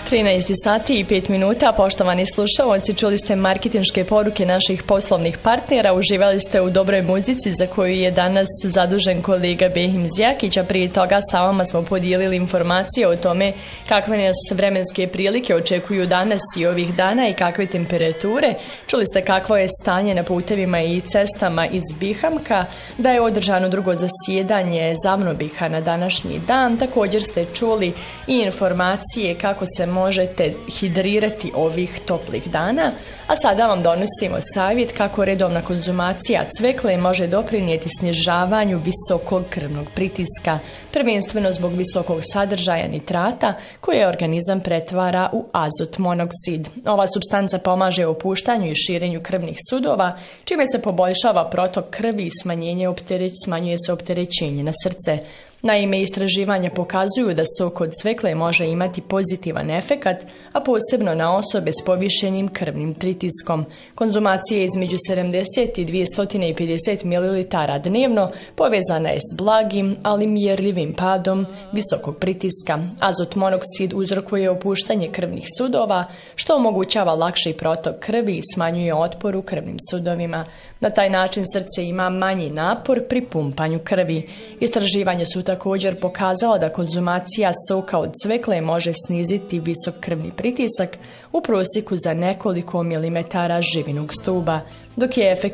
13 sati i 5 minuta, poštovani slušalci, čuli ste marketinške poruke naših poslovnih partnera, uživali ste u dobroj muzici za koju je danas zadužen kolega Behim Zjakić, a prije toga sa vama smo podijelili informacije o tome kakve nas vremenske prilike očekuju danas i ovih dana i kakve temperature. Čuli ste kakvo je stanje na putevima i cestama iz Bihamka, da je održano drugo zasjedanje Zavnobiha na današnji dan. Također ste čuli i informacije kako se možete hidrirati ovih toplih dana, a sada vam donosimo savjet kako redovna konzumacija cvekle može doprinijeti snižavanju visokog krvnog pritiska, prvenstveno zbog visokog sadržaja nitrata koje organizam pretvara u azot monoksid. Ova supstanca pomaže opuštanju i širenju krvnih sudova, čime se poboljšava protok krvi i smanjuje se opterećenje na srce. Naime, istraživanja pokazuju da sok od cvekle može imati pozitivan efekat, a posebno na osobe s povišenim krvnim pritiskom. Konzumacija između 70 i 250 ml dnevno povezana je s blagim, ali mjerljivim padom visokog pritiska. Azot monoksid uzrokuje opuštanje krvnih sudova, što omogućava lakši protok krvi i smanjuje otpor u krvnim sudovima. Na taj način srce ima manji napor pri pumpanju krvi. Istraživanja su također pokazala da konzumacija soka od cvekle može sniziti visok krvni pritisak u prosjeku za nekoliko milimetara živinog stuba, dok je efekt